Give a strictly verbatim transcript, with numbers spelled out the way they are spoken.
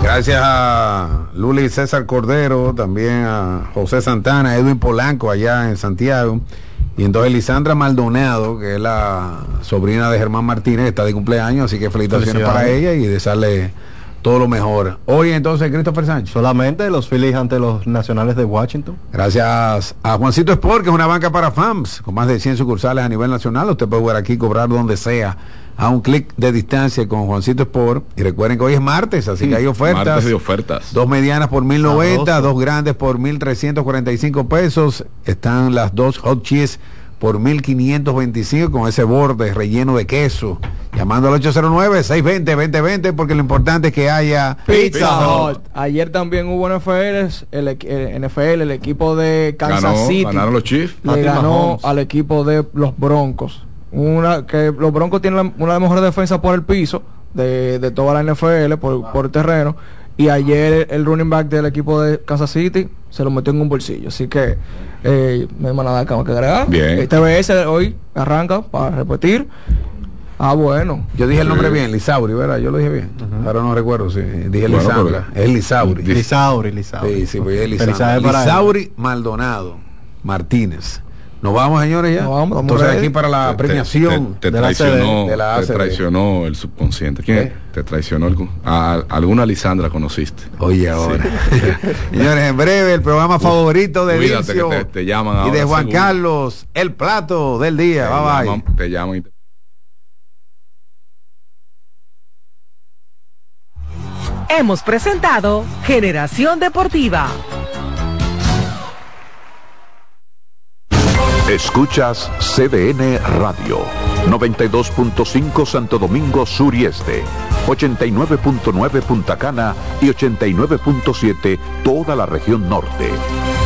Gracias a Luli César Cordero, también a José Santana, Edwin Polanco allá en Santiago. Y entonces Lisandra Maldonado, que es la sobrina de Germán Martínez, está de cumpleaños, así que felicitaciones para ella y desearle todo lo mejor. Hoy entonces Christopher Sánchez. Solamente los Phillies ante los Nacionales de Washington. Gracias a Juancito Sport, que es una banca para fans, con más de cien sucursales a nivel nacional. Usted puede jugar aquí, cobrar donde sea, a un clic de distancia con Juancito Sport. Y recuerden que hoy es martes, así que hay ofertas. Martes de ofertas. Dos medianas por mil noventa, dos grandes por mil trescientos cuarenta y cinco pesos. Están las dos hot cheese por mil quinientos veinticinco con ese borde relleno de queso. Llamando al ocho cero nueve, seis dos cero, dos cero dos cero porque lo importante es que haya Pizza Hut. Ayer también hubo N F L, el, el N F L, el equipo de Kansas ganó, City. Ganaron los Chiefs. Le ganó al equipo de los Broncos. Una que los Broncos tienen la, una de las mejores defensas por el piso de, de toda la N F L, por, por terreno. Y ayer el running back del equipo de Kansas City se lo metió en un bolsillo. Así que eh, no hay más nada que agregar. Bien. T B S hoy arranca para repetir. Ah, bueno. Yo dije el nombre Sí. bien, Lisauri, ¿verdad? Yo lo dije bien. Uh-huh. Ahora no recuerdo si dije Bueno, Lisandra. pero- Es Lisauri. Lisauri, Lisauri. Sí, sí, pues es Lisandra. Felicidades para Lisauri Maldonado Martínez. Nos vamos, señores, ya. Nos vamos, vamos Entonces ready. aquí para la Te- premiación te, te de la traicionó, A C D, de la te A C D. traicionó el subconsciente. ¿Quién? ¿Eh? Te traicionó el, a, a- alguna Lisandra conociste. Oye, ahora. Señores, en breve el programa favorito de Cuídate Vicio que te, te llaman y ahora, de Juan seguro. Carlos, el plato del día. Te Bye bye. llaman, te llaman y te... Hemos presentado Generación Deportiva. Escuchas C D N Radio, noventa y dos punto cinco Santo Domingo Sur y Este, ochenta y nueve punto nueve Punta Cana y ochenta y nueve punto siete toda la región norte.